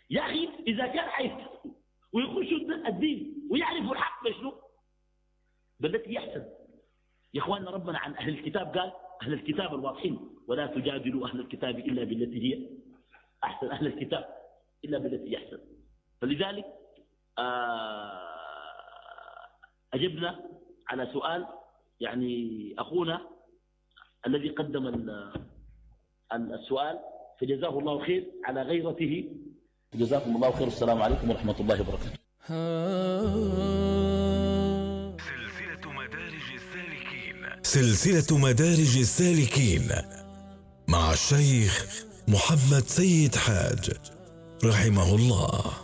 يا أخي إذا كان حيفتحوا ويخشوا الدين ويعرفوا الحق بشنو بالتي يحسن. يا إخواننا ربنا عن أهل الكتاب قال أهل الكتاب الواضحين ولا تجادلوا أهل الكتاب إلا بالتي هي أحسن، أهل الكتاب إلا بالتي يحسن. فلذلك أجبنا على سؤال يعني أخونا الذي قدم السؤال، فجزاه الله خير على غيرته. جزاكم الله خير. السلام عليكم ورحمة الله وبركاته. سلسلة مدارج السالكين مع الشيخ محمد سيد حاج رحمه الله.